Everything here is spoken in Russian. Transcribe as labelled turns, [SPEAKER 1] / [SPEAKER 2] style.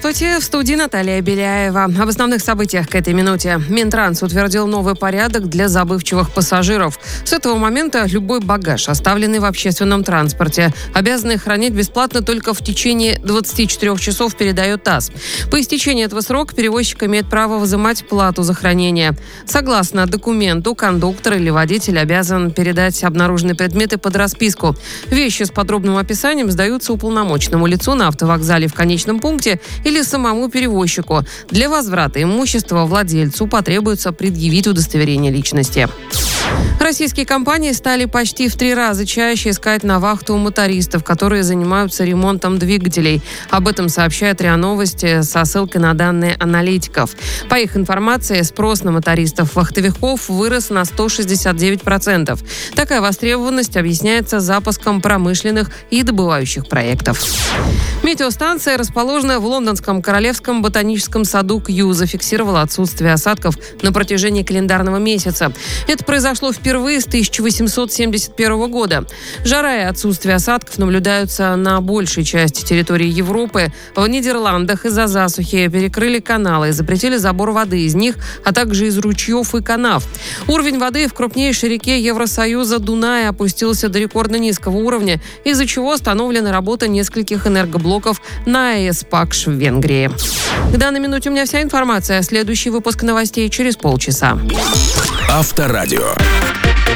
[SPEAKER 1] Здравствуйте, в студии Наталья Беляева. Об основных событиях к этой минуте. Минтранс утвердил новый порядок для забывчивых пассажиров. С этого момента любой багаж, оставленный в общественном транспорте, обязаны хранить бесплатно только в течение 24 часов, передает ТАСС. По истечении этого срока перевозчик имеет право взимать плату за хранение. Согласно документу, кондуктор или водитель обязан передать обнаруженные предметы под расписку. Вещи с подробным описанием сдаются уполномоченному лицу на автовокзале в конечном пункте или самому перевозчику. Для возврата имущества владельцу потребуется предъявить удостоверение личности. Российские компании стали почти в 3 раза чаще искать на вахту у мотористов, которые занимаются ремонтом двигателей. Об этом сообщает РИА Новости со ссылкой на данные аналитиков. По их информации, спрос на мотористов-вахтовиков вырос на 169%. Такая востребованность объясняется запуском промышленных и добывающих проектов. Метеостанция, расположенная в лондонском Королевском ботаническом саду Кью, зафиксировала отсутствие осадков на протяжении календарного месяца. Это произошло впервые с 1871 года. Жара и отсутствие осадков наблюдаются на большей части территории Европы. В Нидерландах из-за засухи перекрыли каналы и запретили забор воды из них, а также из ручьев и канав. Уровень воды в крупнейшей реке Евросоюза Дунае опустился до рекордно низкого уровня, из-за чего остановлена работа нескольких энергоблоков на АЭС Пакш в Венгрии. К данной минуте у меня вся информация. Следующий выпуск новостей через полчаса.
[SPEAKER 2] Авторадио.